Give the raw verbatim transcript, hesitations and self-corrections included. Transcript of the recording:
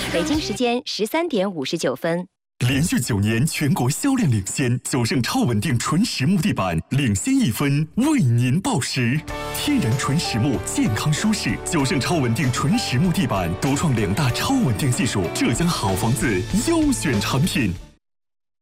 北京时间十三点五十九分。 连续九年全国销量领先，九盛超稳定纯实木地板领先一分，为您报时。天然纯实木，健康舒适。九盛超稳定纯实木地板独创两大超稳定技术，浙江好房子优选产品。